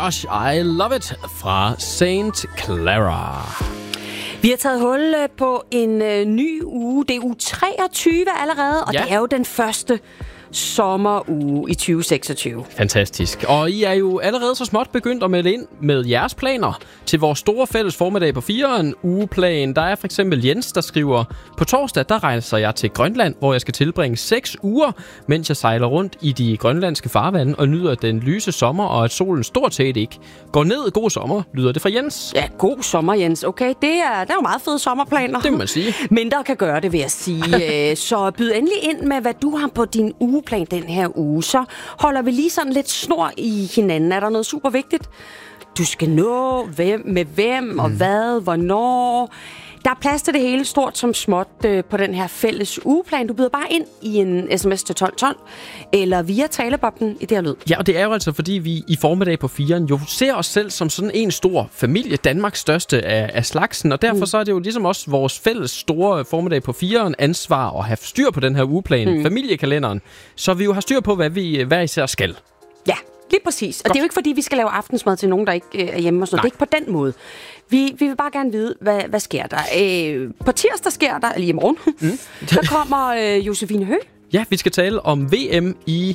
Josh, I Love It fra St. Clara. Vi har taget hul på en ny uge. Det er uge 23 allerede, og det er jo den første sommeruge i 2026. Fantastisk. Og I er jo allerede så småt begyndt at melde ind med jeres planer til vores store fælles formiddag på 4'eren ugeplan. Der er for eksempel Jens, der skriver: på torsdag, der rejser jeg til Grønland, hvor jeg skal tilbringe 6 uger, mens jeg sejler rundt i de grønlandske farvande og nyder den lyse sommer, og at solen stort set ikke går ned. God sommer, lyder det fra Jens. Ja, god sommer, Jens. Okay, der er jo meget fede sommerplaner. Det må man sige. Mindre kan gøre det, vil jeg sige. Så byd endelig ind med, hvad du har på din ugeplan den her uge. Så holder vi lige sådan lidt snor i hinanden. Er der noget super vigtigt? Du skal nå hvem og hvad, hvornår. Der er plads til det hele, stort som småt, på den her fælles ugeplan. Du byder bare ind i en sms til 1212, eller via taleboblen i det her lyd. Ja, og det er jo altså, fordi vi i formiddag på 4'eren jo ser os selv som sådan en stor familie, Danmarks største af slagsen, og derfor så er det jo ligesom også vores fælles store formiddag på 4'eren ansvar at have styr på den her ugeplan, familiekalenderen, så vi jo har styr på, hvad vi hver især skal. Ja, lige præcis. Og det er jo ikke, fordi vi skal lave aftensmad til nogen, der ikke er hjemme og sådan noget. Det er ikke på den måde. Vi vil bare gerne vide, hvad sker der. På tirsdag sker der, eller i morgen, der kommer Josefine Høgh. Ja, vi skal tale om VM i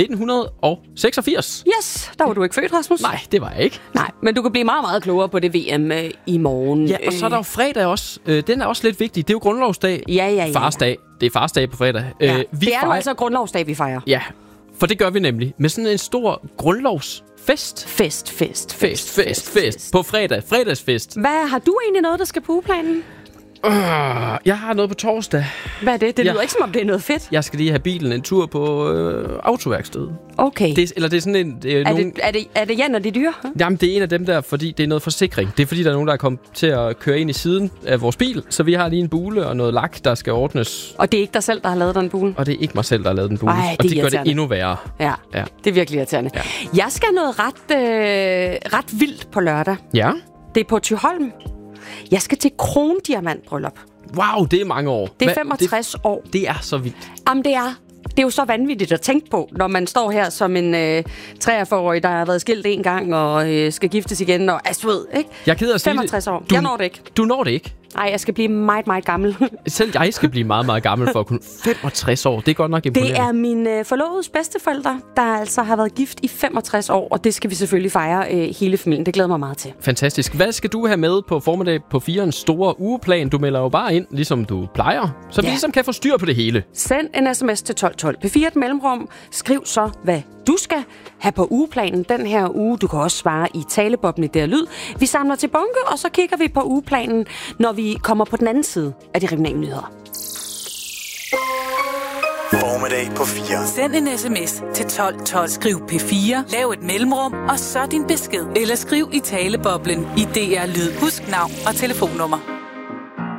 1986. Yes, der var du ikke født, Rasmus. Nej, det var jeg ikke. Nej, men du kan blive meget, meget klogere på det VM i morgen. Ja, og så er der jo fredag også. Den er også lidt vigtig. Det er jo grundlovsdag. Ja. Farsdag. Det er farsdag på fredag. Ja, det er jo altså grundlovsdag, vi fejrer. Ja, for det gør vi nemlig med sådan en stor grundlovsfest. Fest. På fredag. Fredagsfest. Hvad har du egentlig noget, der skal på ugeplanen? Jeg har noget på torsdag. Hvad er det? Det lyder ikke, som om det er noget fedt. Jeg skal lige have bilen en tur på autoværkstedet. Okay. Det er sådan en... Er det Jan og de dyre? Jamen, det er en af dem der, fordi det er noget forsikring. Det er fordi, der er nogen, der er kommet til at køre ind i siden af vores bil. Så vi har lige en bule og noget lak, der skal ordnes. Og det er ikke dig selv, der har lavet den bule? Og det er ikke mig selv, der har lavet den bule. Ej, og det gør det endnu værre. Ja, det er virkelig irriterende. Ja. Jeg skal noget ret vildt på lørdag. Ja? Det er på Thyholm. Jeg skal til krondiamantbryllup. Wow, det er mange år. Det er 65 år. Det er så vildt. Jamen, det er jo så vanvittigt at tænke på, når man står her som en 43-årig, der har været skilt en gang og skal giftes igen. Og ved, ikke? Jeg er ked af at sige 65 år. Jeg når det ikke. Du når det ikke? Nej, jeg skal blive meget, meget gammel. Selv jeg skal blive meget, meget gammel for at kunne... 65 år, det er godt nok imponerende. Det er min forlovedes bedsteforældre, der altså har været gift i 65 år, og det skal vi selvfølgelig fejre hele familien. Det glæder mig meget til. Fantastisk. Hvad skal du have med på formiddag på 4'erens store ugeplan? Du melder jo bare ind, ligesom du plejer, så vi ligesom kan få styr på det hele. Send en sms til 1212 P4 et mellemrum. Skriv så, hvad du skal have på ugeplanen den her uge. Du kan også svare i taleboblen i der lyd. Vi samler til bunke, og så kigger vi på ugeplanen, når vi kommer på den anden side af de regionale nyheder. Formiddag på 4. Send en sms til 1212. Skriv P4, lav et mellemrum, og så din besked. Eller skriv i taleboblen i DR Lyd. Husk navn og telefonnummer.